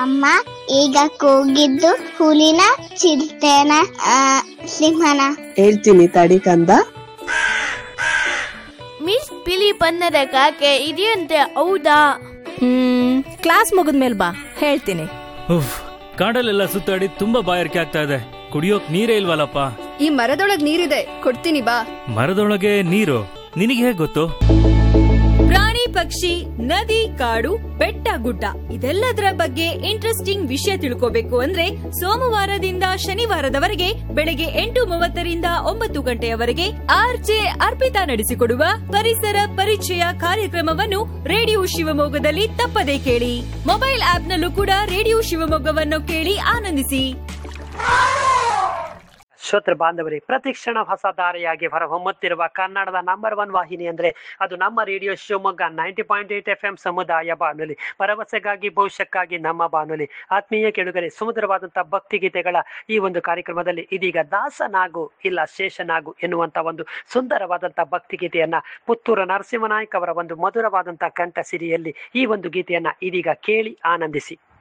ಅಮ್ಮ ಈಗ ಕೂಗಿದ್ದು ಹುಲಿನ ಚಿರತೆನ ಸಿಂಹನ? ಹೇಳ್ತೀನಿ ತಡಿ ಕಂದ. ಮಿಸ್ ಬಿಳಿ ಬಣ್ಣದ ಕಾಗೆ ಇದೆಯಂತೆ, ಹೌದಾ? ಕ್ಲಾಸ್ ಮುಗಿದ್ಮೇಲೆ ಬಾ, ಹೇಳ್ತೀನಿ. ಕಾಡಲ್ಲೆಲ್ಲ ಸುತ್ತಾಡಿ ತುಂಬಾ ಬಾಯಾರಿಕೆ ಆಗ್ತಾ ಇದೆ, ಕುಡಿಯೋಕ್ ನೀರೇ ಇಲ್ವಲ್ಲಪ್ಪ. ಈ ಮರದೊಳಗ್ ನೀರಿದೆ, ಕೊಡ್ತೀನಿ ಬಾ. ಮರದೊಳಗೆ ನೀರು? ನಿನಗೆ ಹೇಗ್ ಗೊತ್ತು? ಪ್ರಾಣಿ ಪಕ್ಷಿ, ನದಿ, ಕಾಡು, ಬೆಟ್ಟ ಗುಡ್ಡ ಇದೆಲ್ಲದರ ಬಗ್ಗೆ ಇಂಟ್ರೆಸ್ಟಿಂಗ್ ವಿಷಯ ತಿಳ್ಕೋಬೇಕು ಅಂದ್ರೆ ಸೋಮವಾರದಿಂದ ಶನಿವಾರದವರೆಗೆ ಬೆಳಗ್ಗೆ 8:30ರಿಂದ 9 ಗಂಟೆಯವರೆಗೆ ಆರ್ಜೆ ಅರ್ಪಿತಾ ನಡೆಸಿಕೊಡುವ ಪರಿಸರ ಪರಿಚಯ ಕಾರ್ಯಕ್ರಮವನ್ನು ರೇಡಿಯೋ ಶಿವಮೊಗ್ಗದಲ್ಲಿ ತಪ್ಪದೇ ಕೇಳಿ. ಮೊಬೈಲ್ ಆಪ್ನಲ್ಲೂ ಕೂಡ ರೇಡಿಯೋ ಶಿವಮೊಗ್ಗವನ್ನು ಕೇಳಿ ಆನಂದಿಸಿ. ಶ್ರೋತೃ ಬಾಂಧವರೇ, ಪ್ರತಿಕ್ಷಣ ಹೊಸ ದಾರಿಯಾಗಿ ಹೊರಹೊಮ್ಮುತ್ತಿರುವ ಕನ್ನಡದ ನಂಬರ್ 1 ವಾಹಿನಿ ಅಂದ್ರೆ ಅದು ನಮ್ಮ ರೇಡಿಯೋ ಶಿವಮೊಗ್ಗ 90.8 FM ಸಮುದಾಯ ಬಾನುಲಿ, ಭರವಸೆಗಾಗಿ ಭವಿಷ್ಯಕ್ಕಾಗಿ ನಮ್ಮ ಬಾನುಲಿ. ಆತ್ಮೀಯ ಕೆಡುಗರೆ, ಸುಮಧುರವಾದಂತಹ ಭಕ್ತಿ ಗೀತೆಗಳ ಈ ಒಂದು ಕಾರ್ಯಕ್ರಮದಲ್ಲಿ ಇದೀಗ ದಾಸನಾಗು ಇಲ್ಲ ಶೇಷನಾಗು ಎನ್ನುವಂತ ಒಂದು ಸುಂದರವಾದಂತಹ ಭಕ್ತಿ ಗೀತೆಯನ್ನ ಪುತ್ತೂರು ನರಸಿಂಹನಾಯ್ಕ ಅವರ ಒಂದು ಮಧುರವಾದಂತಹ ಕಂಠ ಸಿರಿಯಲ್ಲಿ ಈ ಒಂದು ಗೀತೆಯನ್ನ ಇದೀಗ ಕೇಳಿ ಆನಂದಿಸಿ.